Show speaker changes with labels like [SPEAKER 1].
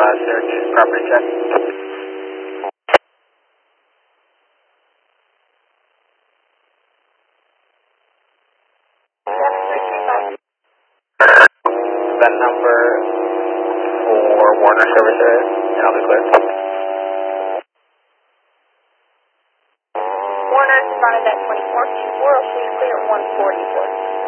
[SPEAKER 1] search property check. That number for Warner Services, and I'll be clear.
[SPEAKER 2] Warner is running at 24, 4, please clear 144.